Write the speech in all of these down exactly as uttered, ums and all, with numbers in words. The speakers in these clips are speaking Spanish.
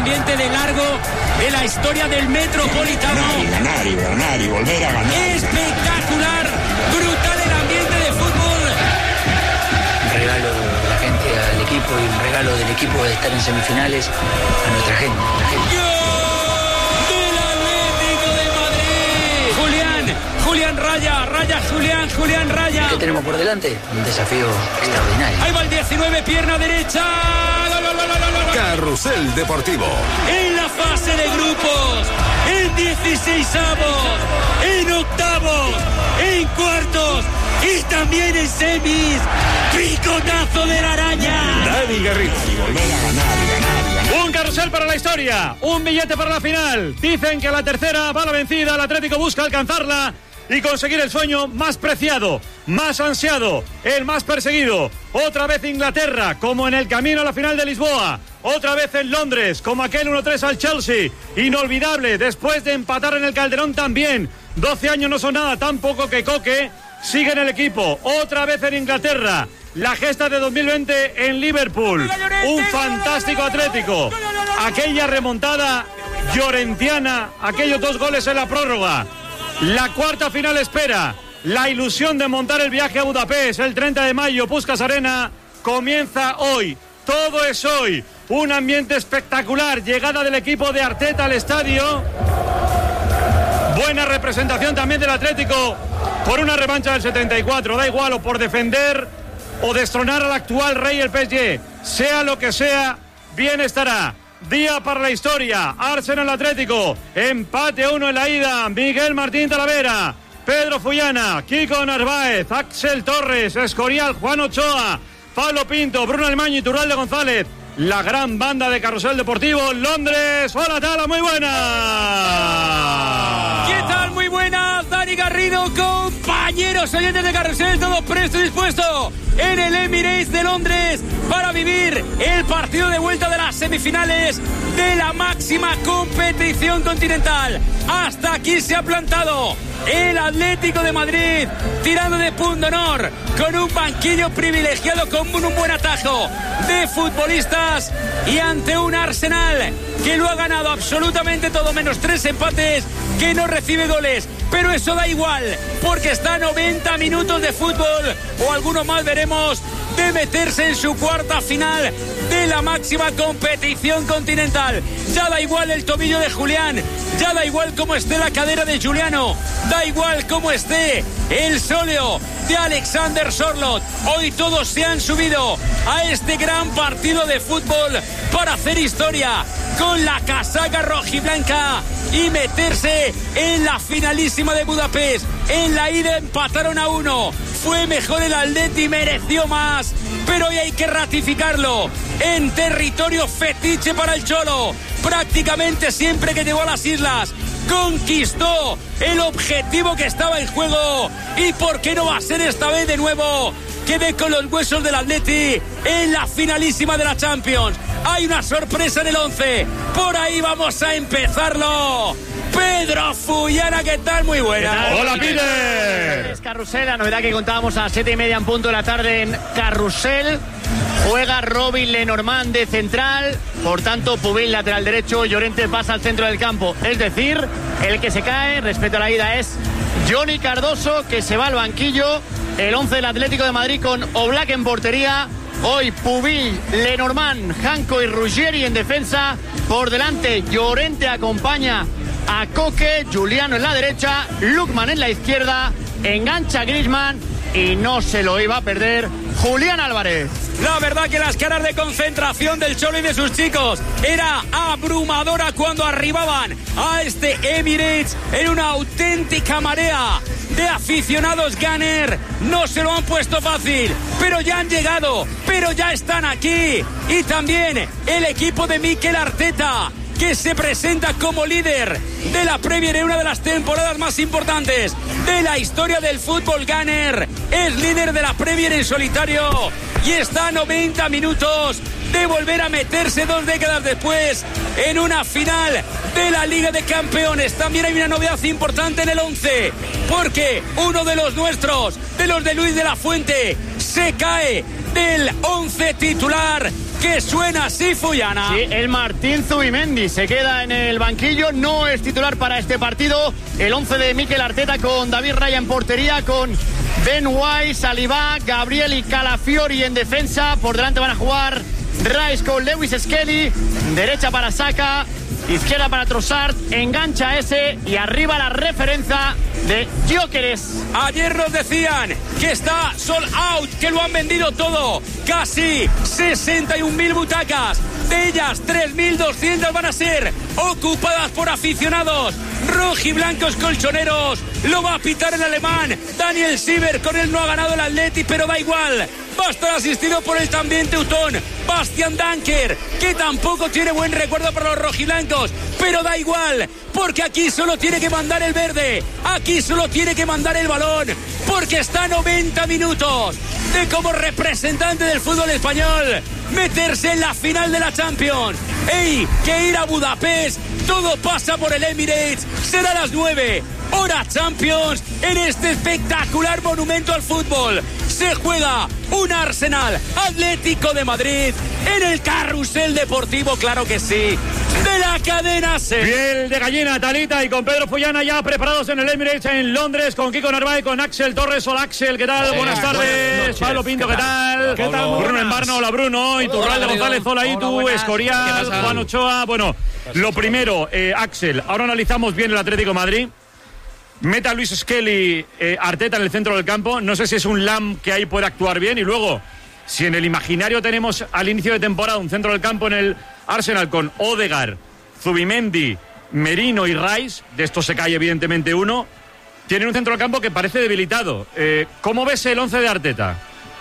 ambiente de largo de la historia del Metropolitano. Ganar y ganar y ganar y volver a ganar. Espectacular, brutal el ambiente de fútbol. Un regalo de la gente al equipo y un regalo del equipo de estar en semifinales a nuestra gente. La gente. ¡Gol del Atlético de Madrid! Julián, Julián Raya, Raya Julián, Julián Raya. ¿Qué tenemos por delante? Un desafío extraordinario. Ahí va el diecinueve, pierna derecha. ¡Gol, gol, gol, gol, gol! Carrusel Deportivo. En la fase de grupos, en dieciseisavos, en octavos, en cuartos y también en semis. ¡Picotazo de la araña! Dani Garrido. Y volver a ganar y ganar y ganar. Un carrusel para la historia, un billete para la final. Dicen que a la tercera va la vencida, el Atlético busca alcanzarla y conseguir el sueño más preciado, más ansiado, el más perseguido. Otra vez Inglaterra, como en el camino a la final de Lisboa. Otra vez en Londres, como aquel uno tres al Chelsea. Inolvidable, después de empatar en el Calderón también. doce años no son nada, tan poco que Coque sigue en el equipo. Otra vez en Inglaterra. La gesta de dos mil veinte en Liverpool. Un fantástico Atlético. Aquella remontada llorentiana, aquellos dos goles en la prórroga. La cuarta final espera. La ilusión de montar el viaje a Budapest el treinta de mayo, Puskás Arena, comienza hoy. Todo es hoy. Un ambiente espectacular. Llegada del equipo de Arteta al estadio. Buena representación también del Atlético por una revancha del setenta y cuatro. Da igual, o por defender o destronar al actual rey el P S G. Sea lo que sea, bien estará. Día para la historia. Arsenal Atlético. Empate a uno en la ida. Miguel Martín Talavera, Pedro Fullana, Kiko Narváez, Axel Torres, Escorial, Juan Ochoa, Pablo Pinto, Bruno Almaño y Turralde González. La gran banda de Carrusel Deportivo, Londres. Hola, Tala, muy buena. ¿Qué tal? Muy buenas, Dani Garrido, compañeros oyentes de Carrusel, todos prestos y dispuestos en el Emirates de Londres para vivir el partido de vuelta de las semifinales de la máxima competición continental. Hasta aquí se ha plantado el Atlético de Madrid, tirando de punto honor, con un banquillo privilegiado, con un buen atajo de futbolistas y ante un Arsenal que lo ha ganado absolutamente todo, menos tres empates, que no recibe goles. Pero eso da igual, porque está a noventa minutos de fútbol, o alguno más veremos, de meterse en su cuarta final de la máxima competición continental. Ya da igual el tobillo de Julián, ya da igual cómo esté la cadera de Giuliano, da igual cómo esté el sóleo de Alexander Sorloth. Hoy todos se han subido a este gran partido de fútbol para hacer historia con la casaca rojiblanca y meterse en la finalísima de Budapest. En la ida empataron a uno. Fue mejor el Atleti, mereció más, pero hoy hay que ratificarlo en territorio fetiche para el Cholo. Prácticamente siempre que llegó a las islas conquistó el objetivo que estaba en juego. ¿Y por qué no va a ser esta vez de nuevo? Quede con los huesos del Atleti en la finalísima de la Champions. Hay una sorpresa en el once. Por ahí vamos a empezarlo. Pedro Fullana, ¿qué tal? Muy buena. Hola, Peter. Es Carrusel, la novedad que contábamos a las siete y media en punto de la tarde en Carrusel. Juega Robin Lenormand de central, por tanto Pubil lateral derecho, Llorente pasa al centro del campo. Es decir, el que se cae respecto a la ida es Johnny Cardoso, que se va al banquillo. El once del Atlético de Madrid con Oblak en portería. Hoy Pubil, Lenormand, Janko y Ruggeri en defensa. Por delante Llorente acompaña a Coque, Giuliano en la derecha, Lookman en la izquierda, engancha Griezmann y no se lo iba a perder Julián Álvarez. La verdad que las caras de concentración del Cholo y de sus chicos era abrumadora cuando arribaban a este Emirates en una auténtica marea de aficionados Gunner. No se lo han puesto fácil, pero ya han llegado, pero ya están aquí. Y también el equipo de Mikel Arteta, que se presenta como líder de la Premier en una de las temporadas más importantes de la historia del fútbol Gunner. Es líder de la Premier en solitario y está a noventa minutos de volver a meterse dos décadas después en una final de la Liga de Campeones. También hay una novedad importante en el once, porque uno de los nuestros, de los de Luis de la Fuente, se cae del once titular que suena así, Fuyana. Sí, el Martín Zubimendi se queda en el banquillo, no es titular para este partido. El once de Mikel Arteta con David Raya en portería, con Ben White, Saliba, Gabriel y Calafiori en defensa. Por delante van a jugar Rice con Lewis Skelly, derecha para Saka, izquierda para Trossard, engancha ese y arriba la referencia de Gyökeres. Ayer nos decían que está sold out, que lo han vendido todo, casi sesenta y un mil butacas, de ellas tres mil doscientas van a ser ocupadas por aficionados rojiblancos colchoneros. Lo va a pitar el alemán Daniel Sieber, con él no ha ganado el Atleti, pero da igual, va a estar asistido por el también teutón Bastian Danker, que tampoco tiene buen recuerdo para los rojiblancos, pero da igual, porque aquí solo tiene que mandar el verde, aquí solo tiene que mandar el balón, porque está a noventa minutos de, como representante del fútbol español, meterse en la final de la Champions. ¡Ey! Que ir a Budapest, todo pasa por el Emirates, será a las nueve, hora Champions, en este espectacular monumento al fútbol. Se juega un Arsenal Atlético de Madrid en el carrusel deportivo, claro que sí, de la cadena SER. Piel de gallina, Talita, y con Pedro Fuyana ya preparados en el Emirates en Londres, con Kiko Narváez, con Axel Torres. Hola Axel, ¿qué tal? Sí, buenas tardes. Pablo Pinto, ¿qué tal? ¿Qué tal? Bruno Embarno, hola Bruno. Iturralde González, hola Itu, Escorial, Juan Ochoa. Bueno, lo primero, eh, Axel, ahora analizamos bien el Atlético de Madrid. Meta a Luis Skelly, eh, Arteta en el centro del campo. No sé si es un Lam que ahí puede actuar bien. Y luego, si en el imaginario tenemos al inicio de temporada un centro del campo en el Arsenal con Odegaard, Zubimendi, Merino y Rice, de estos se cae evidentemente uno, tienen un centro del campo que parece debilitado. Eh, ¿Cómo ves el once de Arteta?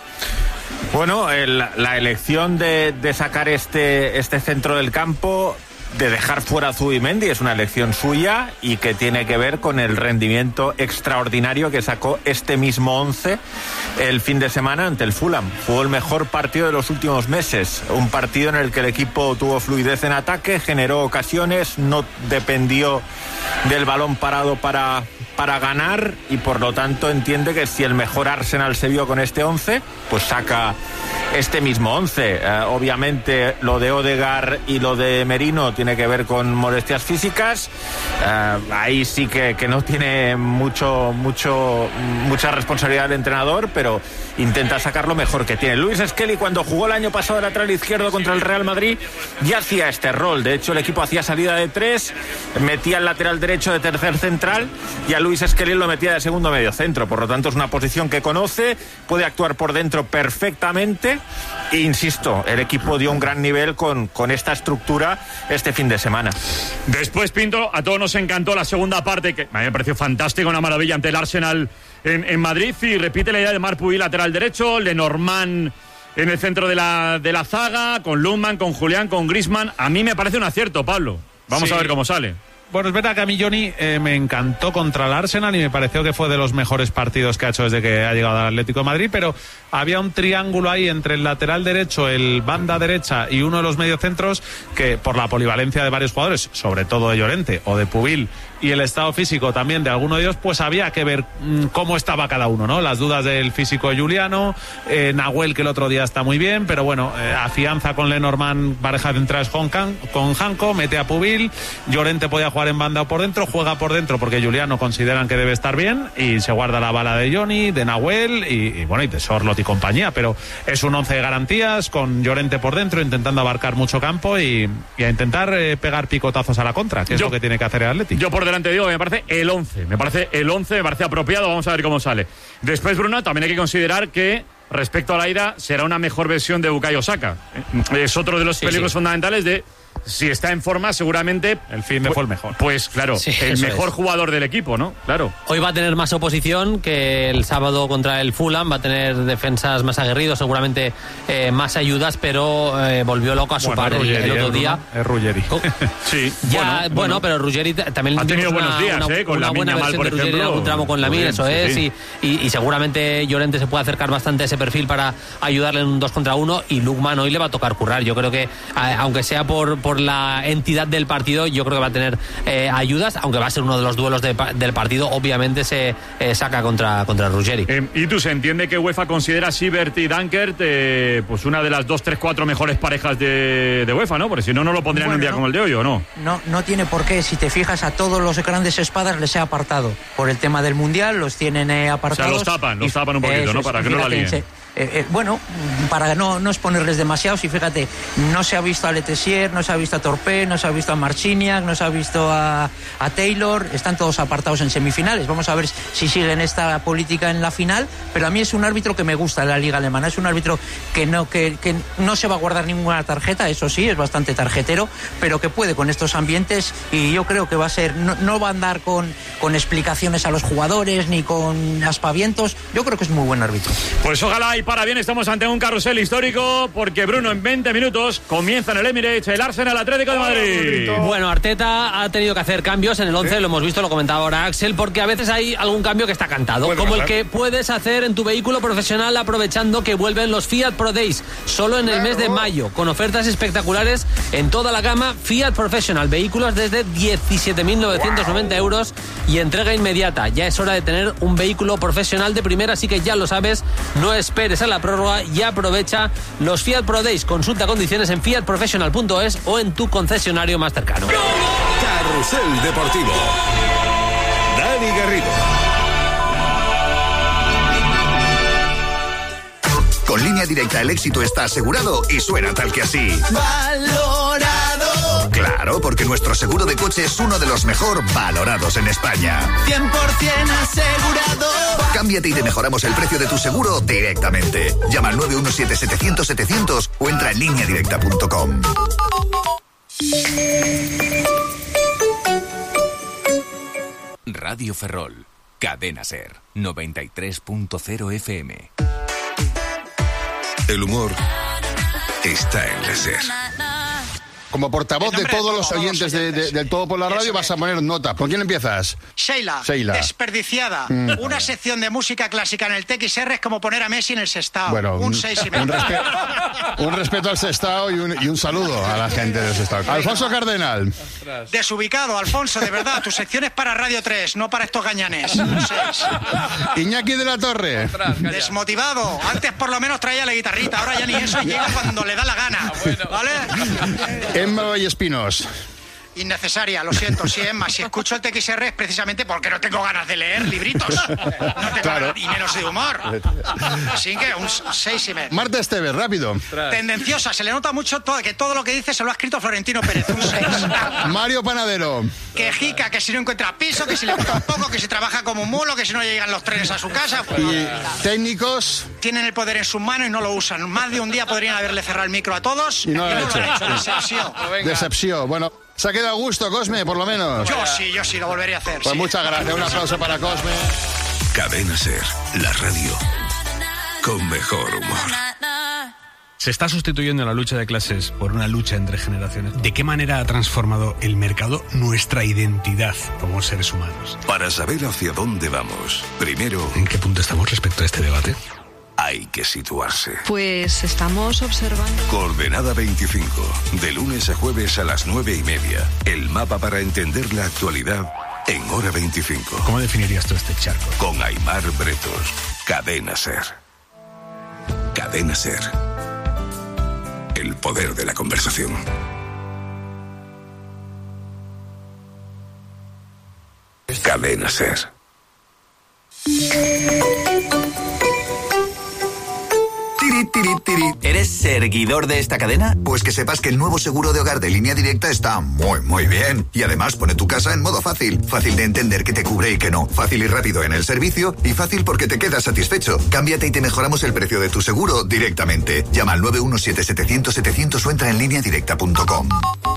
Bueno, el, la elección de, de sacar este, este centro del campo, de dejar fuera a Zubimendi, es una elección suya y que tiene que ver con el rendimiento extraordinario que sacó este mismo once el fin de semana ante el Fulham. Fue el mejor partido de los últimos meses, un partido en el que el equipo tuvo fluidez en ataque, generó ocasiones, no dependió del balón parado para, para ganar, y por lo tanto entiende que si el mejor Arsenal se vio con este once, pues saca este mismo once. Eh, obviamente lo de Odegaard y lo de Merino tiene que ver con molestias físicas. Eh, ahí sí que, que no tiene mucho, mucho, mucha responsabilidad el entrenador, pero intenta sacar lo mejor que tiene. Luis Skelly, cuando jugó el año pasado de lateral izquierdo contra el Real Madrid, ya hacía este rol. De hecho, el equipo hacía salida de tres, metía el lateral derecho de tercer central y a Luis Skelly lo metía de segundo medio centro. Por lo tanto, es una posición que conoce, puede actuar por dentro perfectamente. E insisto, el equipo dio un gran nivel con, con esta estructura este fin de semana. Después, Pinto, a todos nos encantó la segunda parte, que a mí me pareció fantástica, una maravilla ante el Arsenal en, en Madrid, y repite la idea de Marc Puy lateral derecho, Lenormand en el centro de la, de la zaga, con Lundman, con Julián, con Griezmann. A mí me parece un acierto, Pablo. Vamos sí. a ver cómo sale. Bueno, es verdad que a mí Johnny eh, me encantó contra el Arsenal y me pareció que fue de los mejores partidos que ha hecho desde que ha llegado al Atlético de Madrid, pero había un triángulo ahí entre el lateral derecho, el banda derecha y uno de los mediocentros que, por la polivalencia de varios jugadores, sobre todo de Llorente o de Pubil, y el estado físico también de alguno de ellos, pues había que ver mmm, cómo estaba cada uno, ¿no? Las dudas del físico de Juliano, eh, Nahuel, que el otro día está muy bien, pero bueno, eh, afianza con Lenormand, pareja de entradas con, con Janko, mete a Pubil, Llorente podía jugar en banda o por dentro, juega por dentro porque Juliano consideran que debe estar bien y se guarda la bala de Johnny, de Nahuel y, y bueno, y de Sorlot y compañía, pero es un once de garantías con Llorente por dentro intentando abarcar mucho campo y, y a intentar eh, pegar picotazos a la contra, que es yo, lo que tiene que hacer el Atlético. Yo por delante digo, me parece el once, me parece el once, me parece apropiado, vamos a ver cómo sale. Después, Bruno, también hay que considerar que respecto a la ida será una mejor versión de Bukayo Saka. Es otro de los sí, peligros sí. fundamentales de si está en forma, seguramente el fin de fue el mejor. Pues claro, sí, el mejor es. jugador del equipo, ¿no? Claro. Hoy va a tener más oposición que el sábado contra el Fulham, va a tener defensas más aguerridos, seguramente eh, más ayudas, pero eh, volvió loco a su bueno, par el, el otro día. Es Ruggeri. Oh. sí. Ya, bueno, bueno, bueno, pero Ruggeri también ha tenido una, buenos días, una, ¿eh? Con una la buena Mal, versión por de Ruggeri en algún tramo con la Min, eso sí, es, sí. Y, y, y seguramente Llorente se puede acercar bastante a ese perfil para ayudarle en un dos contra uno y Lukman hoy le va a tocar currar. Yo creo que, a, aunque sea por, por por la entidad del partido, yo creo que va a tener eh, ayudas, aunque va a ser uno de los duelos de, del partido, obviamente se eh, saca contra, contra Ruggeri. Eh, y tú, se entiende que UEFA considera a Siebert y Dankert eh, pues una de las dos, tres, cuatro mejores parejas de, de UEFA, ¿no? Porque si no, no lo pondrían bueno, en un día no, como el de hoy, ¿o no? No, no tiene por qué. Si te fijas, a todos los grandes espadas les he apartado. Por el tema del Mundial, los tienen eh, apartados. O sea, los tapan, los tapan un poquito, eh, ¿no? Para que fíjate, no la líen. Se, Eh, eh, bueno, para no, no exponerles demasiado, si fíjate, no se ha visto a Letessier, no se ha visto a Torpé, no se ha visto a Marciniak, no se ha visto a, a Taylor, están todos apartados en semifinales. Vamos a ver si siguen esta política en la final, pero a mí es un árbitro que me gusta en la liga alemana, es un árbitro que no, que, que no se va a guardar ninguna tarjeta, eso sí, es bastante tarjetero, pero que puede con estos ambientes, y yo creo que va a ser, no, no va a andar con, con explicaciones a los jugadores ni con aspavientos. Yo creo que es muy buen árbitro. Pues ojalá y para bien, estamos ante un carrusel histórico, porque Bruno, en veinte minutos comienza en el Emirates el Arsenal Atlético de Madrid. Bueno, Arteta ha tenido que hacer cambios en el once, ¿sí? Lo hemos visto, lo comentaba ahora Axel, porque a veces hay algún cambio que está cantado, como pasar? El que puedes hacer en tu vehículo profesional aprovechando que vuelven los Fiat Pro Days, solo en el claro. mes de mayo, con ofertas espectaculares en toda la gama Fiat Professional, vehículos desde diecisiete mil novecientos noventa wow. euros y entrega inmediata. Ya es hora de tener un vehículo profesional de primera, así que ya lo sabes, no esperes a la prórroga y aprovecha los Fiat Pro Days. Consulta condiciones en fiat professional punto es o en tu concesionario más cercano. Carrusel Deportivo. Dani Garrido. Con Línea Directa el éxito está asegurado y suena tal que así. Valorado. Claro, porque nuestro seguro de coche es uno de los mejor valorados en España. cien por ciento asegurado. Cámbiate y te mejoramos el precio de tu seguro directamente. Llama al nueve uno siete, setecientos, setecientos o entra en línea directa punto com. Radio Ferrol, Cadena Ser, noventa y tres punto cero F M. El humor está en la Ser. Como portavoz de todos los oyentes de, de, del Todo por la Radio, vas a poner nota. ¿Con quién empiezas? Sheila, Sheila. Desperdiciada. Mm. Una sección de música clásica en el T X R es como poner a Messi en el Sestao. Bueno, un seis y medio. Un, respe un respeto al Sestao y un, y un saludo a la gente del Sestao. Alfonso Cardenal. Desubicado, Alfonso, de verdad. Tu sección es para Radio tres, no para estos gañanes. Un seis. Iñaki de la Torre. Desmotivado. Antes por lo menos traía la guitarrita, ahora ya ni eso, llega cuando le da la gana. ¿Vale? Emma Vallespinos. Innecesaria, lo siento, sí, Emma. Si escucho el T X R es precisamente porque no tengo ganas de leer libritos. No tengo claro. ganas, y menos de humor. Así que un seis y medio. Marta Esteves, rápido. Tendenciosa, se le nota mucho todo, que todo lo que dice se lo ha escrito Florentino Pérez. Un seis. Mario Panadero. Quejica, que si no encuentra piso, que si le gusta un poco, que si trabaja como un mulo, que si no llegan los trenes a su casa. Pues, y técnicos. Tienen el poder en sus manos y no lo usan. Más de un día podrían haberle cerrado el micro a todos. Y no lo, y no hecho. lo han hecho. Decepción. Decepción. Bueno. Se ha quedado a gusto, Cosme, por lo menos. Yo sí, yo sí, lo volvería a hacer. Pues sí. muchas gracias, un aplauso para Cosme. Cadena Ser, la radio con mejor humor. Se está sustituyendo la lucha de clases por una lucha entre generaciones. ¿De qué manera ha transformado el mercado nuestra identidad como seres humanos? Para saber hacia dónde vamos, primero... ¿En qué punto estamos respecto a este debate? Hay que situarse. Pues estamos observando... Coordenada veinticinco, de lunes a jueves a las nueve y media. El mapa para entender la actualidad en hora veinticinco. ¿Cómo definirías tú este charco? Con Aimar Bretos. Cadena Ser. Cadena Ser. El poder de la conversación. Cadena Ser. ¿Eres seguidor de esta cadena? Pues que sepas que el nuevo seguro de hogar de Línea Directa está muy, muy bien. Y además pone tu casa en modo fácil. Fácil de entender que te cubre y que no. Fácil y rápido en el servicio. Y fácil porque te quedas satisfecho. Cámbiate y te mejoramos el precio de tu seguro directamente. Llama al nueve uno siete, setecientos, setecientos o entra en línea directa punto com.